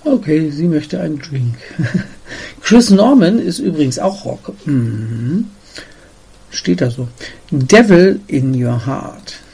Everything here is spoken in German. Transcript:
Okay, sie möchte einen Drink. Chris Norman ist übrigens auch Rock. Steht da so. Devil in Your Heart.